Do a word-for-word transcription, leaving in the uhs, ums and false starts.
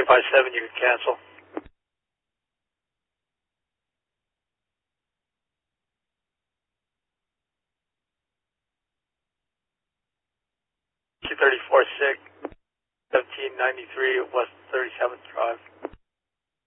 eight five seven, you can cancel. two thirty-four six, seventeen ninety-three West thirty-seventh Drive.